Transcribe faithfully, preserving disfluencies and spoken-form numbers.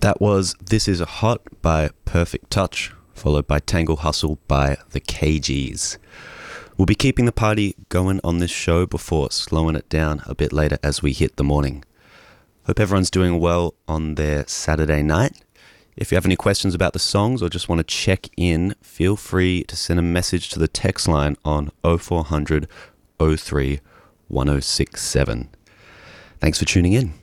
That was This Is a Hot by Perfect Touch, followed by Tangle Hustle by the K Gs. We'll be keeping the party going on this show before slowing it down a bit later as we hit the morning. Hope everyone's doing well on their Saturday night. If you have any questions about the songs or just want to check in, feel free to send a message to the text line on oh four hundred oh three ten sixty-seven. Thanks for tuning in.